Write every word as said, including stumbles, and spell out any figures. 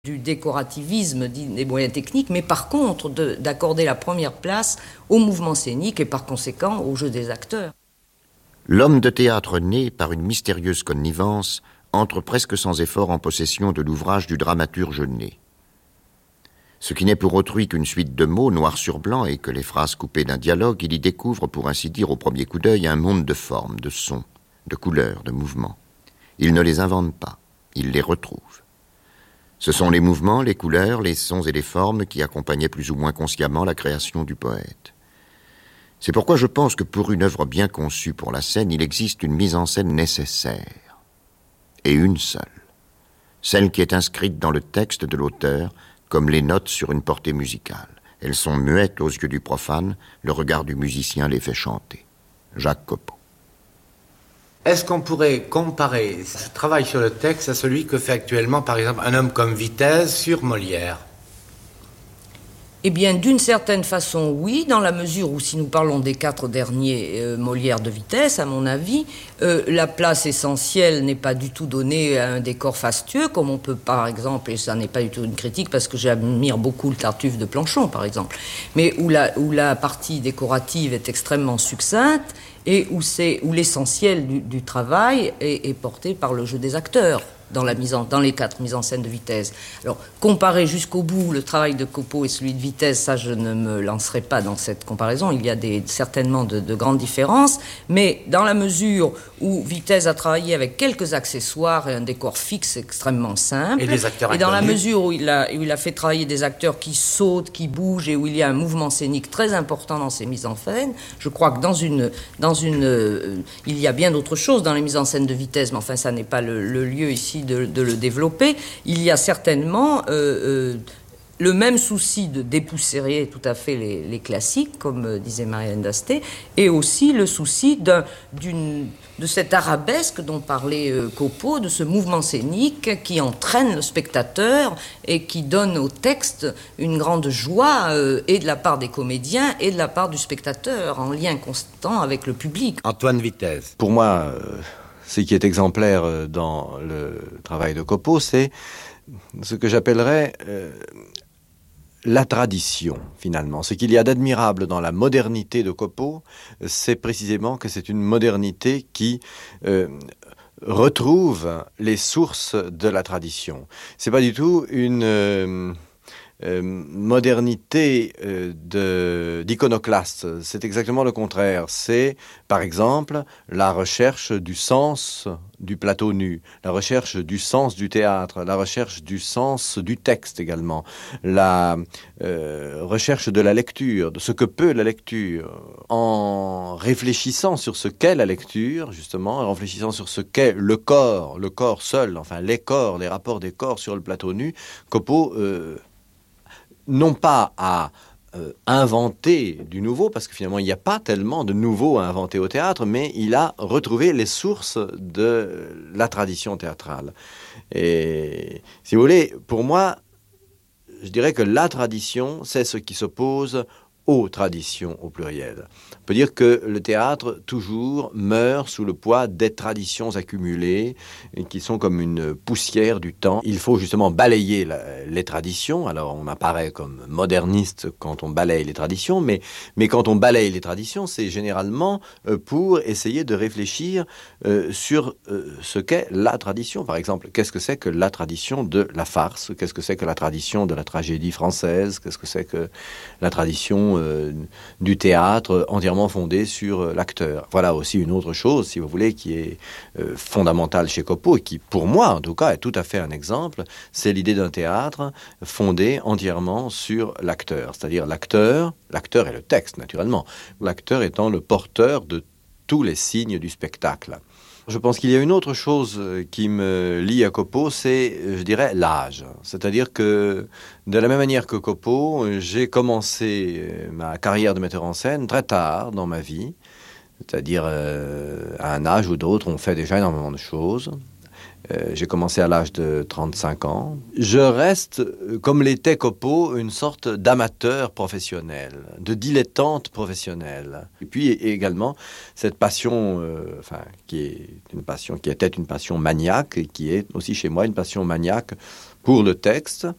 du décorativisme, des moyens techniques, mais par contre de, d'accorder la première place au mouvement scénique et par conséquent au jeu des acteurs. L'homme de théâtre né par une mystérieuse connivence entre presque sans effort en possession de l'ouvrage du dramaturge né. Ce qui n'est pour autrui qu'une suite de mots noir sur blanc et que les phrases coupées d'un dialogue, il y découvre, pour ainsi dire au premier coup d'œil, un monde de formes, de sons, de couleurs, de mouvements. Il ne les invente pas, il les retrouve. Ce sont les mouvements, les couleurs, les sons et les formes qui accompagnaient plus ou moins consciemment la création du poète. C'est pourquoi je pense que pour une œuvre bien conçue pour la scène, il existe une mise en scène nécessaire, et une seule, celle qui est inscrite dans le texte de l'auteur, comme les notes sur une portée musicale. Elles sont muettes aux yeux du profane, le regard du musicien les fait chanter. Jacques Copeau. Est-ce qu'on pourrait comparer ce travail sur le texte à celui que fait actuellement, par exemple, un homme comme Vitesse sur Molière ? Eh bien, d'une certaine façon, oui, dans la mesure où, si nous parlons des quatre derniers euh, Molière de Vitesse, à mon avis, euh, la place essentielle n'est pas du tout donnée à un décor fastueux, comme on peut, par exemple, et ça n'est pas du tout une critique, parce que j'admire beaucoup le Tartuffe de Planchon, par exemple, mais où la, où la partie décorative est extrêmement succincte et où, c'est, où l'essentiel du, du travail est, est porté par le jeu des acteurs. Dans, la mise en, dans les quatre mises en scène de Vitesse. Alors, comparer jusqu'au bout le travail de Copeau et celui de Vitesse, ça, je ne me lancerai pas dans cette comparaison. Il y a des, certainement de, de grandes différences, mais dans la mesure où Vitesse a travaillé avec quelques accessoires et un décor fixe extrêmement simple, et, les acteurs et dans la mesure où il, a, où il a fait travailler des acteurs qui sautent, qui bougent, et où il y a un mouvement scénique très important dans ces mises en scène, je crois que dans une... Dans une euh, il y a bien d'autres choses dans les mises en scène de Vitesse, mais enfin, ça n'est pas le, le lieu ici De, de le développer. Il y a certainement euh, euh, le même souci de dépoussiérer tout à fait les, les classiques, comme euh, disait Marianne Dasté, et aussi le souci d'un, d'une, de cette arabesque dont parlait euh, Copeau, de ce mouvement scénique qui entraîne le spectateur et qui donne au texte une grande joie, euh, et de la part des comédiens et de la part du spectateur, en lien constant avec le public. Antoine Vitesse. Pour moi... Euh... Ce qui est exemplaire dans le travail de Copeau, c'est ce que j'appellerais euh, la tradition, finalement. Ce qu'il y a d'admirable dans la modernité de Copeau, c'est précisément que c'est une modernité qui euh, retrouve les sources de la tradition. C'est pas du tout une... Euh, Euh, modernité euh, de, d'iconoclaste. C'est exactement le contraire. C'est, par exemple, la recherche du sens du plateau nu, la recherche du sens du théâtre, la recherche du sens du texte également, la euh, recherche de la lecture, de ce que peut la lecture. En réfléchissant sur ce qu'est la lecture, justement, en réfléchissant sur ce qu'est le corps, le corps seul, enfin les corps, les rapports des corps sur le plateau nu, Copeau... Euh, non pas à euh, inventer du nouveau, parce que finalement il n'y a pas tellement de nouveau à inventer au théâtre, mais il a retrouvé les sources de la tradition théâtrale. Et si vous voulez, pour moi, je dirais que la tradition, c'est ce qui s'oppose aux traditions au pluriel. On peut dire que le théâtre, toujours, meurt sous le poids des traditions accumulées, qui sont comme une poussière du temps. Il faut justement balayer la, les traditions. Alors, on apparaît comme moderniste quand on balaye les traditions, mais, mais quand on balaye les traditions, c'est généralement euh, pour essayer de réfléchir euh, sur euh, ce qu'est la tradition. Par exemple, qu'est-ce que c'est que la tradition de la farce? Qu'est-ce que c'est que la tradition de la tragédie française? Qu'est-ce que c'est que la tradition euh, du théâtre entièrement fondé sur euh, l'acteur. Voilà aussi une autre chose, si vous voulez, qui est euh, fondamentale chez Copeau et qui, pour moi, en tout cas, est tout à fait un exemple, c'est l'idée d'un théâtre fondé entièrement sur l'acteur. C'est-à-dire l'acteur, l'acteur est le texte, naturellement, l'acteur étant le porteur de tous les signes du spectacle. Je pense qu'il y a une autre chose qui me lie à Copeau, c'est, je dirais, l'âge. C'est-à-dire que, de la même manière que Copeau, j'ai commencé ma carrière de metteur en scène très tard dans ma vie, c'est-à-dire euh, à un âge où d'autres ont fait déjà énormément de choses. Euh, j'ai commencé à l'âge de trente-cinq ans. Je reste, comme l'était Copeau, une sorte d'amateur professionnel, de dilettante professionnel. Et puis également cette passion, euh, enfin, qui est une passion, qui était une passion maniaque, et qui est aussi chez moi une passion maniaque pour le texte,